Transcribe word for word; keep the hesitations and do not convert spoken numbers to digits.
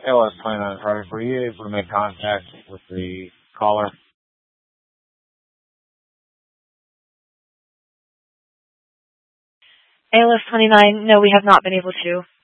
L S twenty-nine Project, were you able to make contact with the caller? A L S twenty-nine, no, we have not been able to.